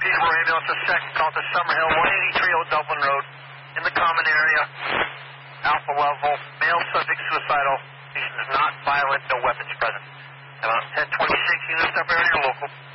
feasible ambulance, a second call to Summerhill, 183 Dublin Road, in the common area, alpha level, male subject suicidal, patient is not violent, no weapons present. About 1026 units up area, local.